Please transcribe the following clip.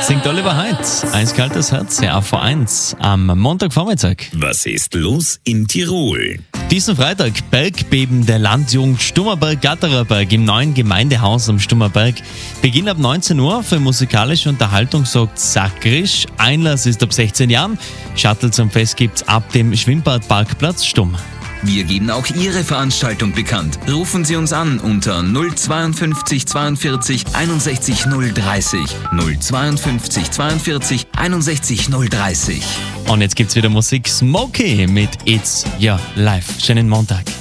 Singt Oliver Heitz. Eiskaltes Herz, ja, V1 am Montagvormittag. Was ist los in Tirol? Diesen Freitag Bergbeben der Landjugend Stummerberg-Gattererberg im neuen Gemeindehaus am Stummerberg. Beginn ab 19 Uhr für musikalische Unterhaltung sorgt Sakrisch. Einlass ist ab 16 Jahren. Shuttle zum Fest gibt's ab dem Schwimmbadparkplatz Stumm. Wir geben auch Ihre Veranstaltung bekannt. Rufen Sie uns an unter 052 42 61 030. 052 42 61 030. Und jetzt gibt's wieder Musik. Smokey mit It's Your Life. Schönen Montag.